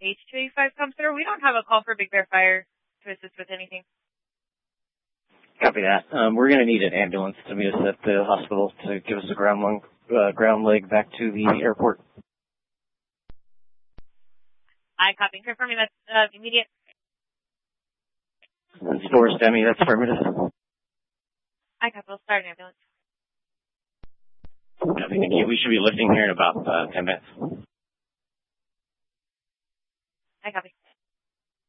H285 comes through. We don't have a call for Big Bear Fire to assist with anything. Copy that. We're going to need an ambulance to meet us at the hospital to give us a ground leg back to the airport. I copy. Confirming that's immediate. Stores Demi, that's affirmative. I copy. We'll start an ambulance. Copy, thank you. We should be lifting here in about 10 minutes. I copy.